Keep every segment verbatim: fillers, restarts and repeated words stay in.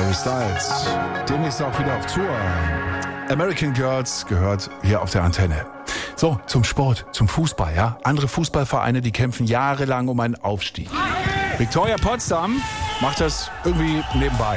Harry Styles. Demnächst auch wieder auf Tour. American Girls gehört hier auf der Antenne. So, zum Sport, zum Fußball, ja. Andere Fußballvereine, die kämpfen jahrelang um einen Aufstieg. Viktoria Potsdam macht das irgendwie nebenbei.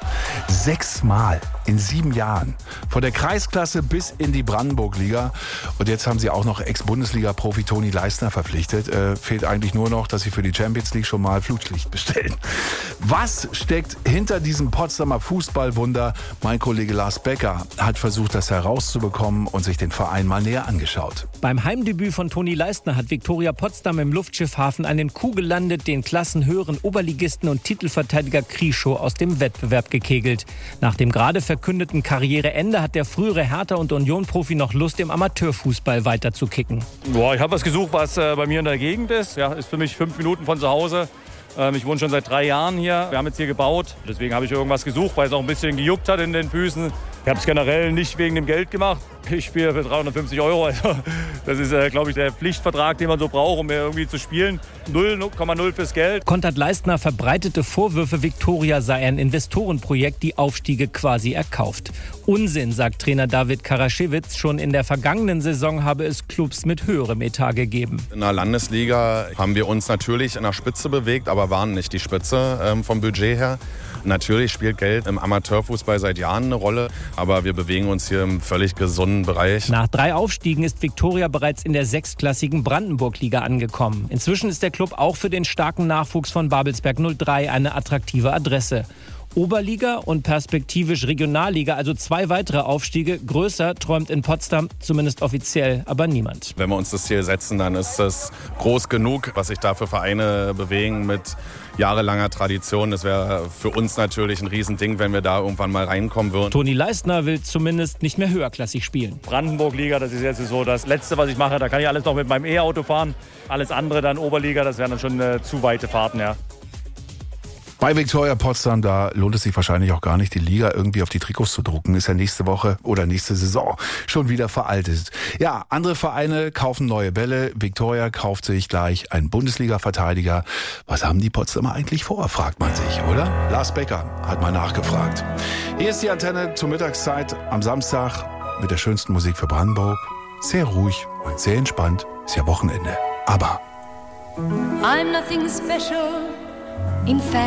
Sechsmal in sieben Jahren. Von der Kreisklasse bis in die Brandenburg-Liga. Und jetzt haben sie auch noch Ex-Bundesliga-Profi Toni Leistner verpflichtet. Äh, fehlt eigentlich nur noch, dass sie für die Champions League schon mal Flutlicht bestellen. Was steckt hinter diesem Potsdamer Fußballwunder? Mein Kollege Lars Becker hat versucht, das herauszubekommen und sich den Verein mal näher angeschaut. Beim Heimdebüt von Toni Leistner hat Viktoria Potsdam im Luftschiffhafen einen Coup gelandet, den klassenhöheren Oberligisten und Titelverteidiger Krieschow aus dem Wettbewerb gekegelt. Nach dem gerade verkündeten Karriereende hat der frühere Hertha- und Union-Profi noch Lust, im Amateurfußball weiterzukicken. Boah, ich habe was gesucht, was äh, bei mir in der Gegend ist. Ja, ist für mich fünf Minuten von zu Hause. Ähm, ich wohne schon seit drei Jahren hier. Wir haben jetzt hier gebaut. Deswegen habe ich irgendwas gesucht, weil es auch ein bisschen gejuckt hat in den Füßen. Ich habe es generell nicht wegen dem Geld gemacht. Ich spiele für dreihundertfünfzig Euro. Also das ist, äh, glaube ich, der Pflichtvertrag, den man so braucht, um irgendwie zu spielen. null Komma null fürs Geld. Kontert Leistner verbreitete Vorwürfe, Viktoria sei ein Investorenprojekt, die Aufstiege quasi erkauft. Unsinn, sagt Trainer David Karaschewitz. Schon in der vergangenen Saison habe es Clubs mit höherem Etat gegeben. In der Landesliga haben wir uns natürlich in der Spitze bewegt, aber waren nicht die Spitze ähm, vom Budget her. Natürlich spielt Geld im Amateurfußball seit Jahren eine Rolle, aber wir bewegen uns hier im völlig gesunden Bereich. Nach drei Aufstiegen ist Viktoria bereits in der sechstklassigen Brandenburg-Liga angekommen. Inzwischen ist der Club auch für den starken Nachwuchs von Babelsberg null drei eine attraktive Adresse. Oberliga und perspektivisch Regionalliga, also zwei weitere Aufstiege. Größer träumt in Potsdam, zumindest offiziell, aber niemand. Wenn wir uns das Ziel setzen, dann ist das groß genug, was sich da für Vereine bewegen mit jahrelanger Tradition. Das wäre für uns natürlich ein Riesending, wenn wir da irgendwann mal reinkommen würden. Toni Leistner will zumindest nicht mehr höherklassig spielen. Brandenburg-Liga, das ist jetzt so das Letzte, was ich mache. Da kann ich alles noch mit meinem E-Auto fahren. Alles andere dann Oberliga, das wären dann schon äh, zu weite Fahrten, ja. Bei Viktoria Potsdam, da lohnt es sich wahrscheinlich auch gar nicht, die Liga irgendwie auf die Trikots zu drucken. Ist ja nächste Woche oder nächste Saison schon wieder veraltet. Ja, andere Vereine kaufen neue Bälle. Viktoria kauft sich gleich einen Bundesliga-Verteidiger. Was haben die Potsdamer eigentlich vor, fragt man sich, oder? Lars Becker hat mal nachgefragt. Hier ist die Antenne zur Mittagszeit am Samstag mit der schönsten Musik für Brandenburg. Sehr ruhig und sehr entspannt. Ist ja Wochenende. Aber I'm nothing special. In fact,